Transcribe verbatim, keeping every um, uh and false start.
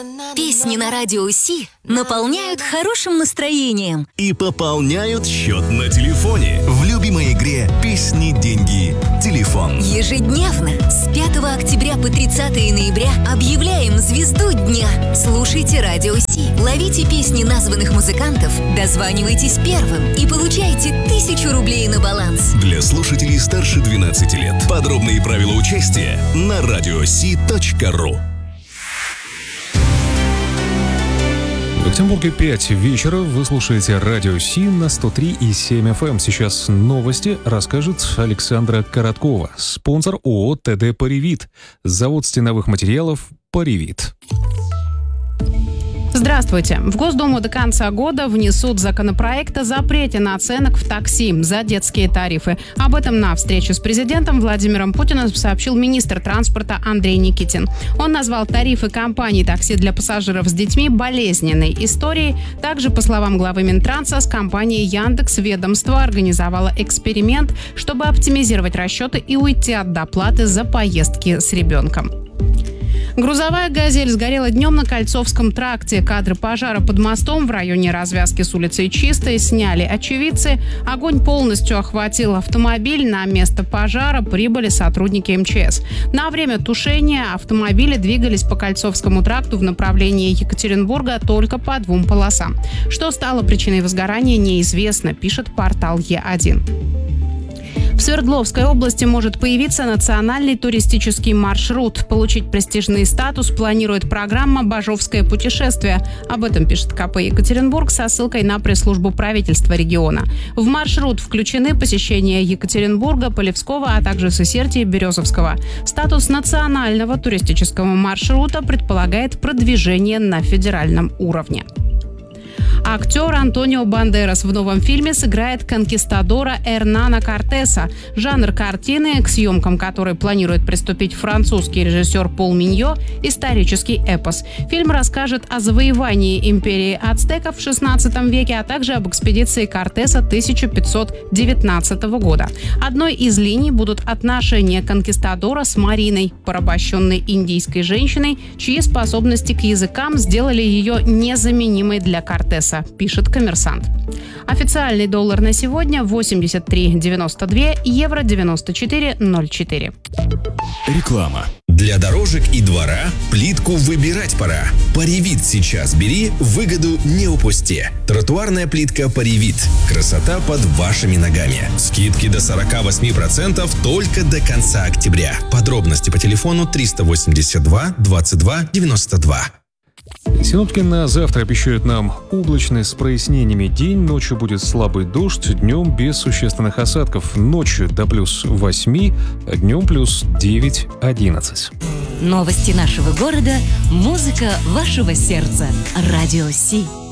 Песни на радио Си наполняют хорошим настроением и пополняют счет на телефоне в любимой игре «Песни, деньги, телефон». Ежедневно с пятого октября по тридцатое ноября объявляем звезду дня. Слушайте радио Си, ловите песни названных музыкантов, дозванивайтесь первым и получайте тысячу рублей на баланс. Для слушателей старше двенадцати лет. Подробные правила участия на радиоси точка ру. В Петербурге пять вечера. Вы слушаете радио Си на сто три и семь эф эм. Сейчас новости расскажет Александра Короткова, спонсор ООО ТД «Паривит», завод стеновых материалов «Паривит». Здравствуйте. В Госдуму до конца года внесут законопроект о запрете наценок в такси за детские тарифы. Об этом на встрече с президентом Владимиром Путиным сообщил министр транспорта Андрей Никитин. Он назвал тарифы компаний такси для пассажиров с детьми болезненной историей. Также, по словам главы Минтранса, с компанией Яндекс ведомство организовало эксперимент, чтобы оптимизировать расчеты и уйти от доплаты за поездки с ребенком. Грузовая «Газель» сгорела днем на Кольцовском тракте. Кадры пожара под мостом в районе развязки с улицей Чистой сняли очевидцы. Огонь полностью охватил автомобиль. На место пожара прибыли сотрудники эм че эс. На время тушения автомобили двигались по Кольцовскому тракту в направлении Екатеринбурга только по двум полосам. Что стало причиной возгорания, неизвестно, пишет портал Е один. В Свердловской области может появиться национальный туристический маршрут. Получить престижный статус планирует программа «Бажовское путешествие». Об этом пишет ка пэ Екатеринбург со ссылкой на пресс-службу правительства региона. В маршрут включены посещения Екатеринбурга, Полевского, а также Сысертия и Березовского. Статус национального туристического маршрута предполагает продвижение на федеральном уровне. Актер Антонио Бандерас в новом фильме сыграет конкистадора Эрнана Кортеса. Жанр картины, к съемкам которой планирует приступить французский режиссер Пол Миньо, исторический эпос. Фильм расскажет о завоевании империи ацтеков в шестнадцатом веке, а также об экспедиции Кортеса тысяча пятьсот девятнадцатого года. Одной из линий будут отношения конкистадора с Мариной, порабощенной индийской женщиной, чьи способности к языкам сделали ее незаменимой для Кортеса, пишет «Коммерсант». Официальный доллар на сегодня восемьдесят три девяносто два, евро девяносто четыре ноль четыре. Реклама. Для дорожек и двора плитку выбирать пора. Паривит сейчас бери, выгоду не упусти. Тротуарная плитка Паривит. Красота под вашими ногами. Скидки до сорок восемь процентов только до конца октября. Подробности по телефону триста восемьдесят два двадцать два девяносто два. Синоптики на завтра обещают нам облачный с прояснениями день, ночью будет слабый дождь, днем без существенных осадков, ночью до плюс восемь, а днем плюс девять одиннадцать. Новости нашего города, музыка вашего сердца. Радио Си.